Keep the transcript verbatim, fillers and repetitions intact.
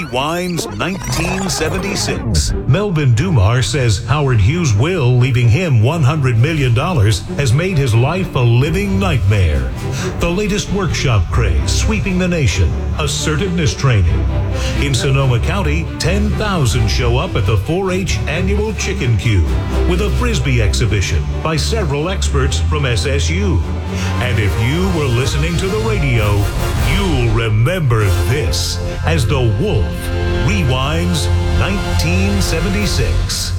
Rewinds nineteen seventy-six. Melvin Dumar says Howard Hughes' will leaving him one hundred million dollars has made his life a living nightmare. The latest workshop craze sweeping the nation, assertiveness training. In Sonoma County, ten thousand show up at the four H annual Chicken Cube with a Frisbee exhibition by several experts from S S U. And if you were listening to the radio, you'll remember this as the Wolf Rewinds nineteen seventy-six.